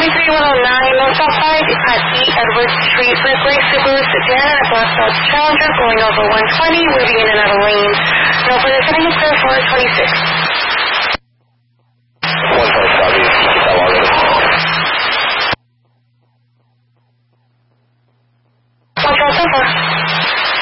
23-109 North Southside at E. Edwards Street. Berkeley Subaru Sedan and a Black Dodge Challenger going over 120, moving in and out of lanes. No further setting is clear for 26.